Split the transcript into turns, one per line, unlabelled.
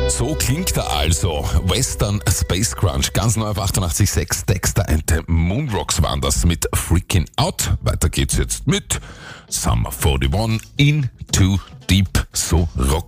So klingt er also. Western Space Crunch, ganz neu auf 88.6. Dexter and the Moonrocks waren das mit Freaking Out. Weiter geht's jetzt mit Summer 41 In Too Deep. So rockt